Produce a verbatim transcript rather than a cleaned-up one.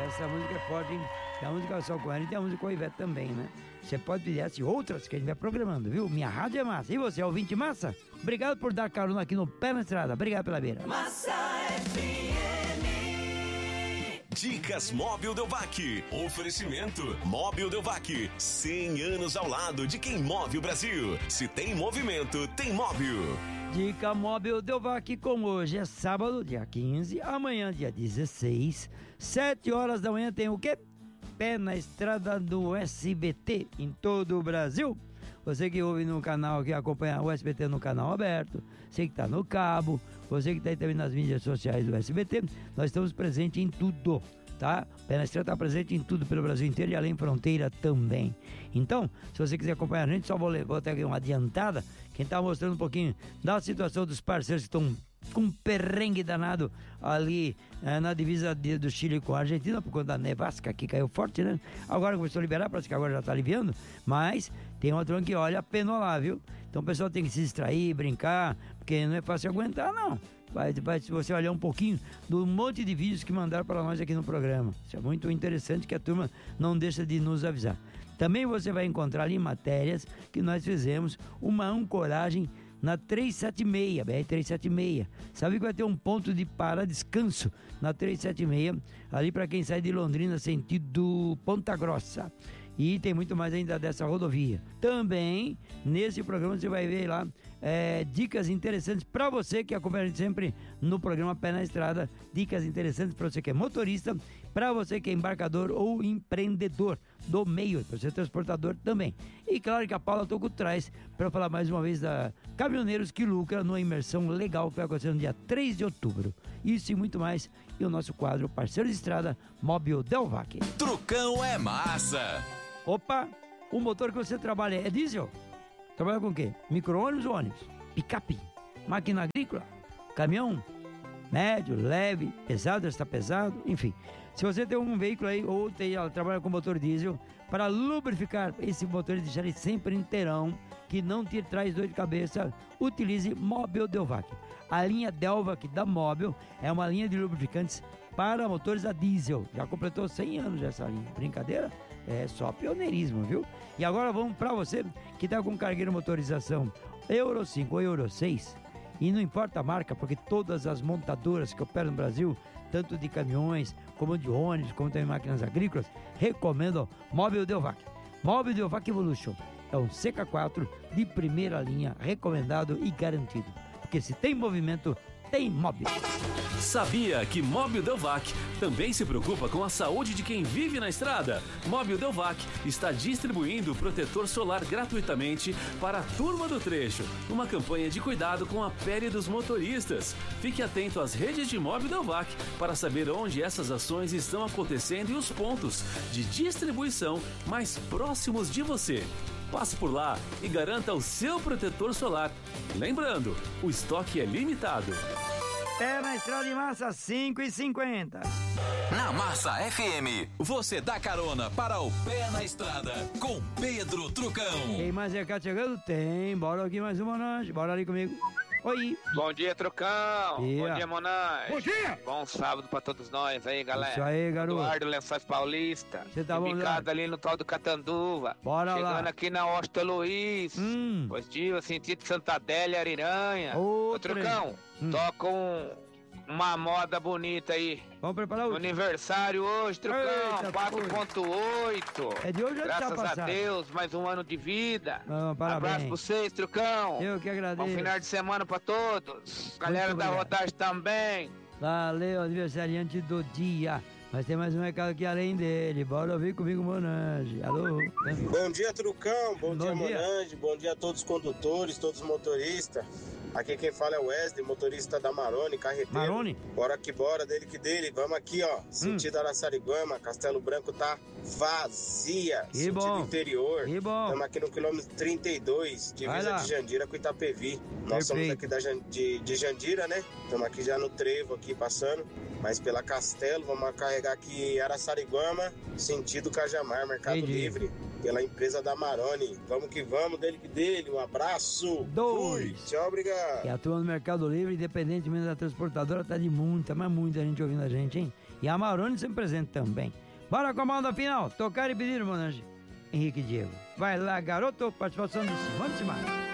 essa música é forte, hein? Tem a música só com ela e tem a música com a Ivete também, né? Você pode pedir essa e outras que a gente vai programando, viu? Minha rádio é massa. E você, ouvinte massa? Obrigado por dar carona aqui no Pé na Estrada. Obrigado pela beira. Massa F M. Dicas Móbil Delvac. Oferecimento Móbil Delvac. cem anos ao lado de quem move o Brasil. Se tem movimento, tem móvel. Dica Móvel Delvac, como hoje é sábado, dia quinze, amanhã, dia dezesseis, sete horas da manhã tem o quê? Pé na Estrada do S B T em todo o Brasil. Você que ouve no canal, que acompanha o S B T no canal aberto, você que está no cabo, você que está aí também nas mídias sociais do S B T, nós estamos presentes em tudo, tá? Pé na Estrada está presente em tudo pelo Brasil inteiro e além fronteira também. Então, se você quiser acompanhar a gente, só vou, vou ter aqui uma adiantada, quem está mostrando um pouquinho da situação dos parceiros que estão com um perrengue danado ali é, na divisa de, do Chile com a Argentina, por conta da nevasca que caiu forte, né? Agora começou a liberar, parece que agora já tá aliviando, mas tem uma turma que olha, penou lá, viu? Então o pessoal tem que se distrair, brincar, porque não é fácil aguentar, não. Vai, vai, se você olhar um pouquinho do monte de vídeos que mandaram para nós aqui no programa. Isso é muito interessante que a turma não deixa de nos avisar. Também você vai encontrar ali matérias que nós fizemos, uma ancoragem na trezentos e setenta e seis, B R trezentos e setenta e seis. Sabe que vai ter um ponto de para-descanso na trezentos e setenta e seis, ali para quem sai de Londrina sentido Ponta Grossa. E tem muito mais ainda dessa rodovia. Também, nesse programa, você vai ver lá é, dicas interessantes para você que acompanha a gente sempre no programa Pé na Estrada. Dicas interessantes para você que é motorista, para você que é embarcador ou empreendedor do meio, para você transportador também. E claro que a Paula Toco traz para falar mais uma vez da Caminhoneiros que Lucra, numa imersão legal que vai acontecer no dia três de outubro. Isso e muito mais. E o nosso quadro Parceiro de Estrada, Móbil Delvac. Trucão é massa. Opa, o motor que você trabalha é diesel? Trabalha com o quê? Micro-ônibus ou ônibus? Picape, máquina agrícola, caminhão, médio, leve, pesado, está pesado, enfim. Se você tem um veículo aí ou tem, trabalha com motor diesel, para lubrificar esse motor e deixar ele sempre inteirão, que não te traz dor de cabeça, utilize Móbil Delvac. A linha Delvac da Móbil é uma linha de lubrificantes para motores a diesel. Já completou cem anos essa linha. Brincadeira? É só pioneirismo, viu? E agora vamos para você que está com cargueiro motorização Euro cinco ou Euro seis. E não importa a marca, porque todas as montadoras que operam no Brasil, tanto de caminhões, como de ônibus, como também máquinas agrícolas, recomendam Móbil Delvac. Móbil Delvac Evolution é um C K quatro de primeira linha, recomendado e garantido. Porque se tem movimento, tem móvel. Sabia que Móbil Delvac também se preocupa com a saúde de quem vive na estrada? Móbil Delvac está distribuindo protetor solar gratuitamente para a turma do trecho, uma campanha de cuidado com a pele dos motoristas. Fique atento às redes de Móbil Delvac para saber onde essas ações estão acontecendo e os pontos de distribuição mais próximos de você. Passe por lá e garanta o seu protetor solar. Lembrando, o estoque é limitado. Pé na Estrada de Massa, cinco e cinquenta. Na Massa F M, você dá carona para o Pé na Estrada com Pedro Trucão. Tem mais recado chegando? Tem. Bora aqui mais uma noite. Bora ali comigo. Oi. Bom dia, Trucão. Dia. Bom dia, Monange. Bom dia. Bom sábado pra todos nós aí, galera. Isso aí, garoto. Eduardo Lençóis Paulista. Você tá bom, Ficado ali no tal do Catanduva. Bora Chegando lá. Chegando aqui na Osta Luiz. Hum. Positivo, sentido Santa Adélia, Ariranha. Ô, Ô, Trucão, hum. toca um, uma moda bonita aí. Vamos preparar o aniversário hoje, Trucão. quatro ponto oito. É de hoje ou Graças tá passado? a Deus, mais um ano de vida. Ah, parabéns. Abraço pra vocês, Trucão. Eu que agradeço. Bom final de semana pra todos. Galera da rodagem também. Valeu, aniversariante do dia. Mas tem mais um recado aqui além dele. Bora ouvir comigo, Monange. Alô? Bom dia, Trucão. Bom, Bom dia, dia. Monange. Bom dia a todos os condutores, todos os motoristas. Aqui quem fala é o Wesley, motorista da Maroni, carreteiro. Maroni? Bora que bora, dele que dele. Vamos aqui, ó. Sentido hum. Araçariguama, Castelo Branco tá vazia. Que sentido bom. interior. Que bom. Estamos aqui no quilômetro trinta e dois, divisa de Jandira com Itapevi. Nós Perfeito. somos aqui da, de, de Jandira, né? Estamos aqui já no trevo, aqui passando. Mas pela Castelo, vamos carregar aqui Araçariguama, sentido Cajamar, Mercado Entendi. Livre. pela empresa da Maroni. Vamos que vamos, dele que dele. Um abraço. Dois. Fui. Tchau, obrigado. E atua no Mercado Livre, independentemente da transportadora, tá de muita, mas muita gente ouvindo a gente, hein? E a Maroni sempre presente também. Bora com a moda final. Tocar e pedir, Monange. Henrique Diego. Vai lá, garoto. Participação de Simone Simar.